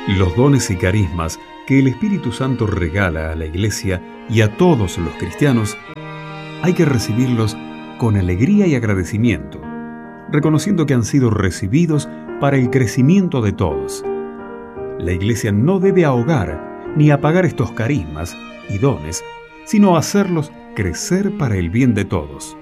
Los dones y carismas que el Espíritu Santo regala a la Iglesia y a todos los cristianos, hay que recibirlos con alegría y agradecimiento, reconociendo que han sido recibidos para el crecimiento de todos. La Iglesia no debe ahogar ni apagar estos carismas y dones, sino hacerlos crecer para el bien de todos.